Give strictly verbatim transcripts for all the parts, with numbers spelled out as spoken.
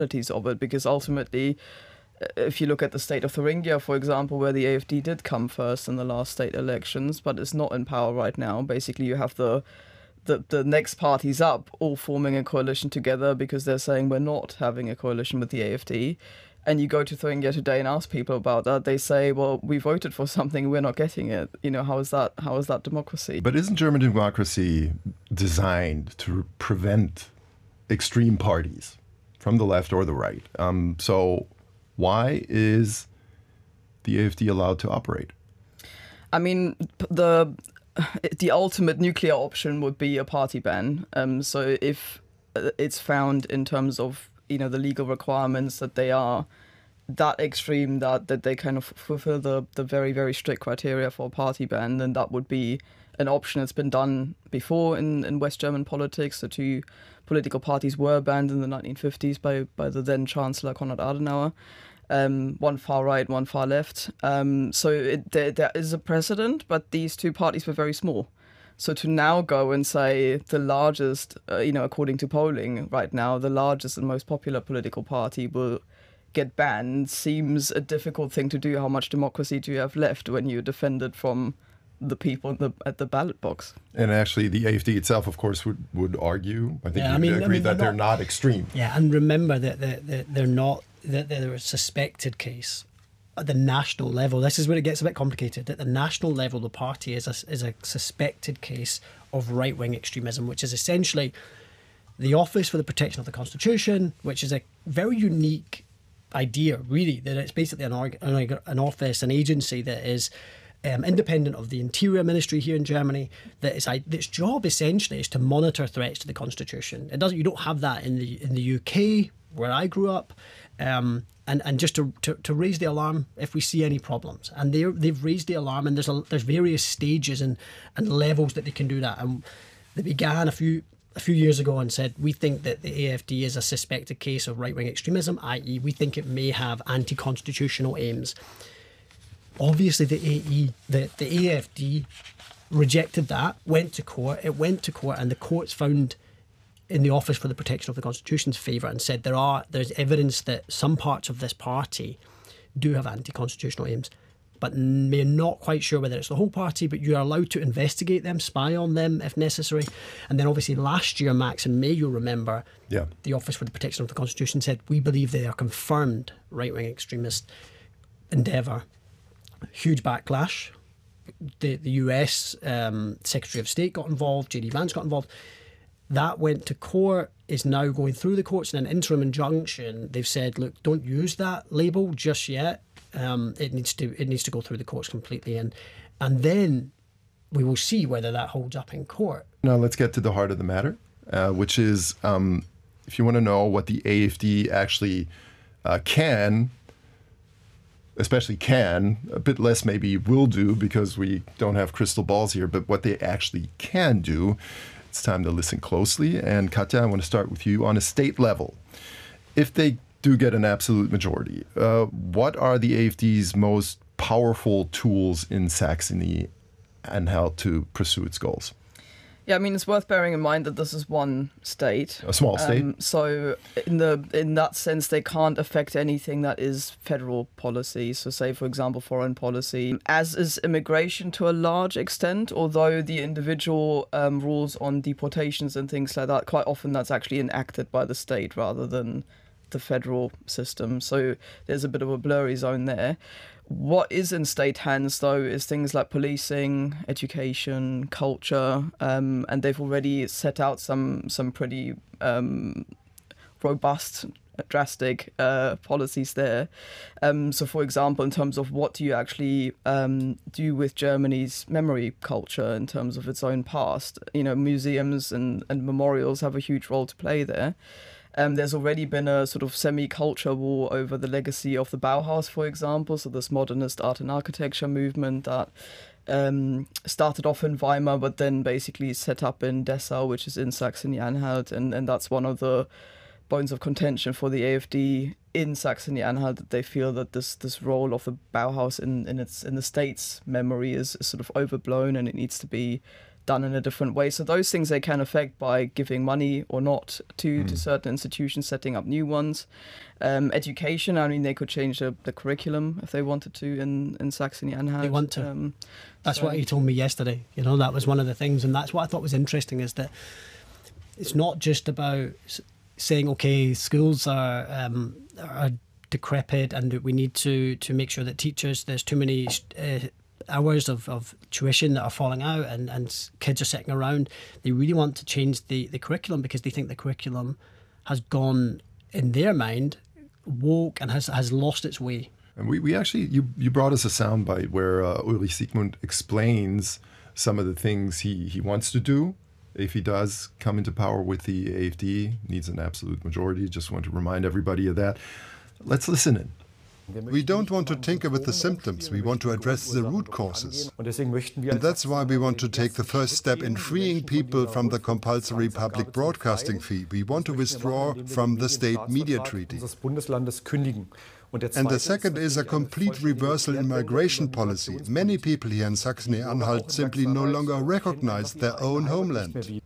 realities of it, because ultimately, if you look at the state of Thuringia, for example, where the A F D did come first in the last state elections, but is not in power right now, basically you have the the, the next parties up all forming a coalition together because they're saying we're not having a coalition with the A F D. And you go to Thuringia today and ask people about that, they say, well, we voted for something, we're not getting it. You know, how is that, how is that democracy? But isn't German democracy designed to prevent extreme parties from the left or the right? Um, so why is the A F D allowed to operate? I mean, the the ultimate nuclear option would be a party ban. Um, so if it's found in terms of, you know, the legal requirements that they are that extreme, that, that they kind of fulfill the, the very, very strict criteria for a party ban, then that would be an option. It's been done before in, in West German politics. The two political parties were banned in the nineteen fifties by, by the then Chancellor Konrad Adenauer. Um, one far right, one far left. Um, so it, there, there is a precedent, but these two parties were very small. So to now go and say the largest, uh, you know, according to polling right now, the largest and most popular political party will get banned seems a difficult thing to do. How much democracy do you have left when you're defended from the people in the, at the ballot box? And actually, the A F D itself, of course, would, would argue, I think Yeah, you I mean- agree I mean, that they're they're not, not extreme. Yeah, and remember that they're, they're, they're not, that they're a suspected case at the national level. This is where it gets a bit complicated. At the national level, the party is a, is a suspected case of right-wing extremism, which is essentially the Office for the Protection of the Constitution, which is a very unique idea, really, that it's basically an, org- an office, an agency that is um, independent of the Interior Ministry here in Germany, that is, its job essentially is to monitor threats to the Constitution. It doesn't. You don't have that in the in the U K, where I grew up. Um, and, and just to, to, to raise the alarm if we see any problems. And they they've raised the alarm, and there's a, there's various stages and, and levels that they can do that. And they began a few a few years ago and said, we think that the A F D is a suspected case of right-wing extremism, that is we think it may have anti-constitutional aims. Obviously, the A E, the, the A F D rejected that, went to court. It went to court, and the courts found in the Office for the Protection of the Constitution's favour and said there are there's evidence that some parts of this party do have anti-constitutional aims, but we're not quite sure whether it's the whole party, but you are allowed to investigate them, spy on them if necessary. And then obviously last year, Max, in May, you'll remember, yeah. the Office for the Protection of the Constitution said, we believe they are confirmed right-wing extremist endeavour. Huge backlash. The, the U S um, Secretary of State got involved, J D Vance got involved. That went to court, is now going through the courts in an interim injunction. They've said, look, don't use that label just yet. Um, it needs to it needs to go through the courts completely. And, and then we will see whether that holds up in court. Now let's get to the heart of the matter, uh, which is um, if you want to know what the A F D actually uh, can, especially can, a bit less maybe will do because we don't have crystal balls here, but what they actually can do, it's time to listen closely. And Katja, I want to start with you on a state level. If they do get an absolute majority, uh, what are the A F D's most powerful tools in Saxony-Anhalt to pursue its goals? Yeah, I mean, it's worth bearing in mind that this is one state. A small state. Um, so in the in that sense, they can't affect anything that is federal policy. So say, for example, foreign policy, as is immigration to a large extent, although the individual um, rules on deportations and things like that, quite often that's actually enacted by the state rather than the federal system. So there's a bit of a blurry zone there. What is in state hands, though, is things like policing, education, culture, um, and they've already set out some some pretty um, robust, drastic uh, policies there. Um, so, for example, in terms of what do you actually um, do with Germany's memory culture in terms of its own past, you know, museums and, and memorials have a huge role to play there. Um, there's already been a sort of semi-culture war over the legacy of the Bauhaus, for example, so this modernist art and architecture movement that um, started off in Weimar, but then basically set up in Dessau, which is in Saxony-Anhalt, and, and that's one of the bones of contention for the A F D in Saxony-Anhalt, that they feel that this this role of the Bauhaus in, in its in the state's memory is, is sort of overblown, and it needs to be done in a different way. So those things they can affect by giving money or not to, mm. to certain institutions, setting up new ones. Um, education, I mean, they could change the, the curriculum if they wanted to in, in Saxony-Anhalt. They want to. Um, that's so. what he told me yesterday. You know, that was one of the things. And that's what I thought was interesting, is that it's not just about saying, okay, schools are, um, are decrepit and we need to, to make sure that teachers, there's too many uh, hours of, of tuition that are falling out and, and kids are sitting around. They really want to change the, the curriculum because they think the curriculum has gone, in their mind, woke and has, has lost its way. And we, we actually, you, you brought us a soundbite where uh, Ulrich Siegmund explains some of the things he, he wants to do if he does come into power with the A F D, needs an absolute majority. Just want to remind everybody of that. Let's listen in. We don't want to tinker with the symptoms, we want to address the root causes. And that's why we want to take the first step in freeing people from the compulsory public broadcasting fee. We want to withdraw from the state media treaty. And the second is a complete reversal in migration policy. Many people here in Saxony-Anhalt simply no longer recognize their own homeland.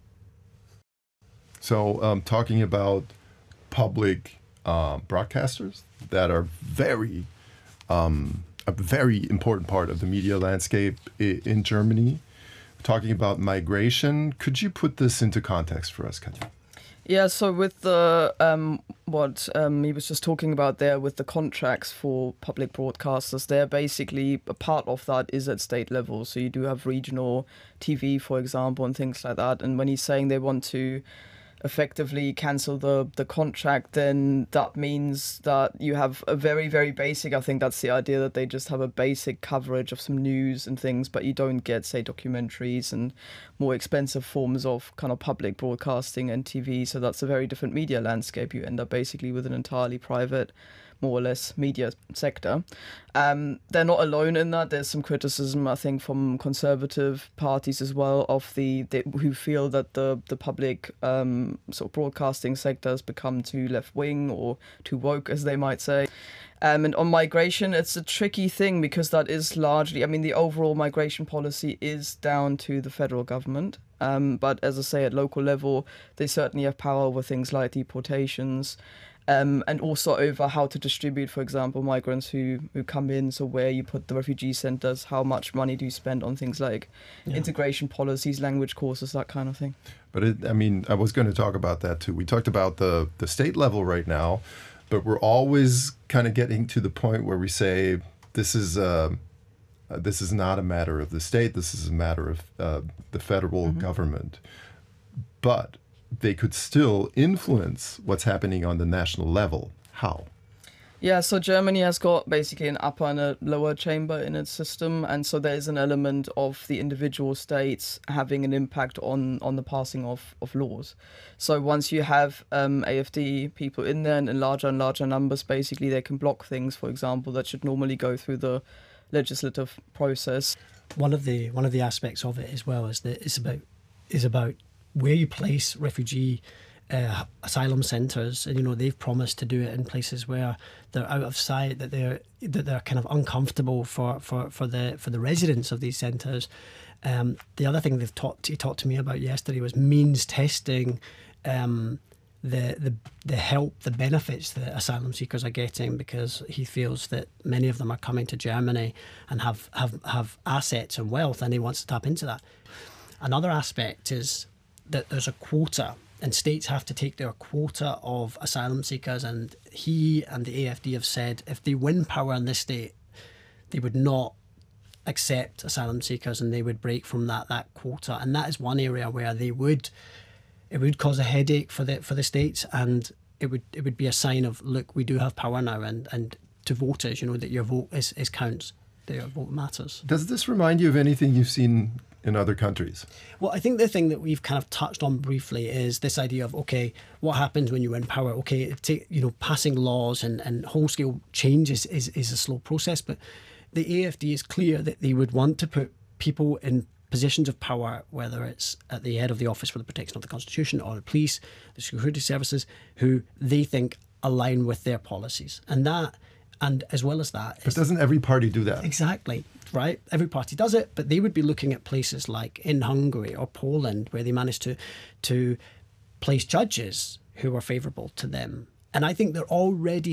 So um, talking about public uh, broadcasters that are very, um, a very important part of the media landscape i- in Germany. Talking about migration, could you put this into context for us, Katja? Yeah, so with the um, what um, he was just talking about there with the contracts for public broadcasters, they're basically a part of that is at state level. So you do have regional T V, for example, and things like that. And when he's saying they want to effectively cancel the the contract, then that means that you have a very, very basic, I think that's the idea, that they just have a basic coverage of some news and things, but you don't get, say, documentaries and more expensive forms of kind of public broadcasting and T V. So that's a very different media landscape. You end up basically with an entirely private, more or less, media sector. Um, they're not alone in that. There's some criticism, I think, from conservative parties as well, of the, the who feel that the the public um, sort of broadcasting sector has become too left-wing or too woke, as they might say. Um, and on migration, it's a tricky thing because that is largely, I mean, the overall migration policy is down to the federal government. Um, but as I say, at local level, they certainly have power over things like deportations. Um, and also over how to distribute, for example, migrants who, who come in, so where you put the refugee centres, how much money do you spend on things like yeah. integration policies, language courses, that kind of thing. But it, I mean, I was going to talk about that too. We talked about the, the state level right now, but we're always kind of getting to the point where we say this is uh, uh, this is not a matter of the state, this is a matter of uh, the federal mm-hmm. government. But they could still influence what's happening on the national level. How? Yeah, so Germany has got basically an upper and a lower chamber in its system, and so there is an element of the individual states having an impact on, on the passing of, of laws. So once you have um, A F D people in there and in larger and larger numbers, basically they can block things, for example, that should normally go through the legislative process. One of the one of the aspects of it as well is that it's about is about where you place refugee uh, asylum centres, and you know they've promised to do it in places where they're out of sight, that they're that they're kind of uncomfortable for, for, for the for the residents of these centres. Um, the other thing they've talked he talked to me about yesterday was means testing um, the the the help, the benefits that asylum seekers are getting, because he feels that many of them are coming to Germany and have have, have assets and wealth, and he wants to tap into that. Another aspect is that there's a quota, and states have to take their quota of asylum seekers, and he and the A F D have said if they win power in this state, they would not accept asylum seekers and they would break from that that quota. And that is one area where they would it would cause a headache for the for the states, and it would it would be a sign of, look, we do have power now, and, and to voters, you know, that your vote is, is counts, that your vote matters. Does this remind you of anything you've seen in other countries? Well, I think the thing that we've kind of touched on briefly is this idea of, okay, what happens when you win power? Okay, take, you know, passing laws and, and whole-scale changes is, is a slow process, but the A F D is clear that they would want to put people in positions of power, whether it's at the head of the Office for the Protection of the Constitution or the police, the security services, who they think align with their policies. And that, And as well as that... But doesn't every party do that? Exactly, right? Every party does it, but they would be looking at places like in Hungary or Poland where they managed to to place judges who were favourable to them. And I think they're already